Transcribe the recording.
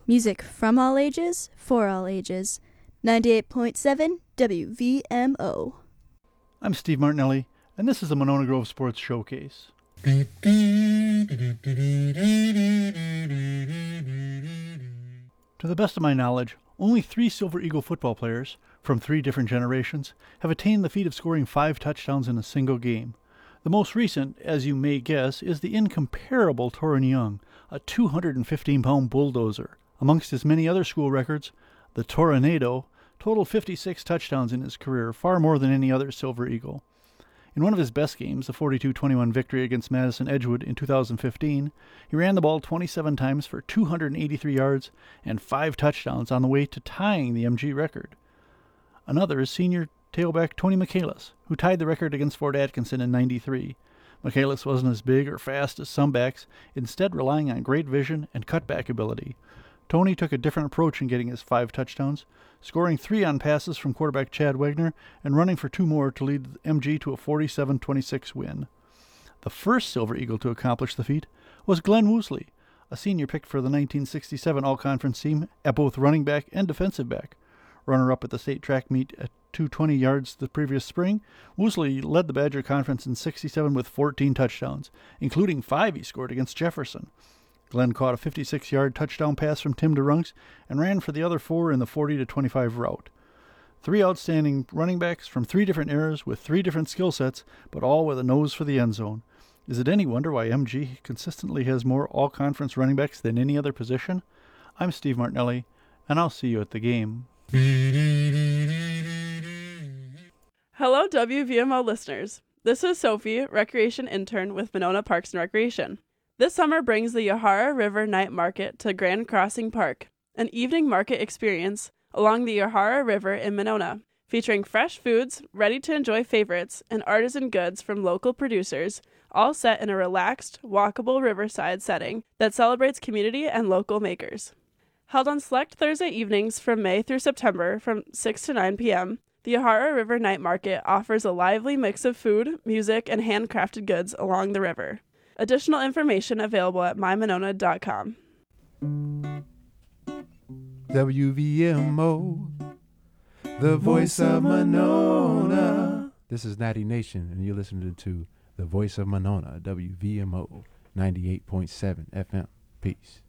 Music from all ages, for all ages. 98.7 WVMO. I'm Steve Martinelli, and this is the Monona Grove Sports Showcase. To the best of my knowledge, only 3 Silver Eagle football players from 3 different generations have attained the feat of scoring 5 touchdowns in a single game. The most recent, as you may guess, is the incomparable Torin Young, a 215-pound bulldozer. Amongst his many other school records, the Toronado totaled 56 touchdowns in his career, far more than any other Silver Eagle. In one of his best games, the 42-21 victory against Madison Edgewood in 2015, he ran the ball 27 times for 283 yards and 5 touchdowns on the way to tying the MG record. Another is senior tailback Tony Michaelis, who tied the record against Fort Atkinson in '93. Michaelis wasn't as big or fast as some backs, instead relying on great vision and cutback ability. Tony took a different approach in getting his 5 touchdowns, scoring 3 on passes from quarterback Chad Wagner and running for 2 more to lead MG to a 47-26 win. The first Silver Eagle to accomplish the feat was Glenn Woosley, a senior picked for the 1967 All-Conference team at both running back and defensive back. Runner-up at the state track meet at 220 yards the previous spring, Woosley led the Badger Conference in '67 with 14 touchdowns, including 5 he scored against Jefferson. Glenn caught a 56-yard touchdown pass from Tim DeRunks and ran for the other 4 in the 40-25 route. 3 outstanding running backs from 3 different eras with 3 different skill sets, but all with a nose for the end zone. Is it any wonder why MG consistently has more all-conference running backs than any other position? I'm Steve Martinelli, and I'll see you at the game. Hello, WVMO listeners. This is Sophie, Recreation Intern with Monona Parks and Recreation. This summer brings the Yahara River Night Market to Grand Crossing Park, an evening market experience along the Yahara River in Monona, featuring fresh foods, ready-to-enjoy favorites, and artisan goods from local producers, all set in a relaxed, walkable riverside setting that celebrates community and local makers. Held on select Thursday evenings from May through September from 6 to 9 p.m., the Yahara River Night Market offers a lively mix of food, music, and handcrafted goods along the river. Additional information available at mymonona.com. WVMO, the voice of Monona. This is Natty Nation, and you're listening to the voice of Monona, WVMO 98.7 FM. Peace.